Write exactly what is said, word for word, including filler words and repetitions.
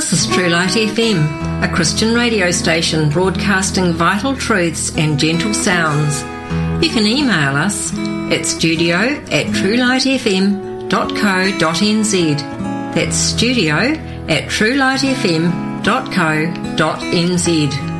This is True Light F M, a Christian radio station broadcasting vital truths and gentle sounds. You can email us at studio at truelightfm dot co dot n z. That's studio at truelightfm dot co dot n z.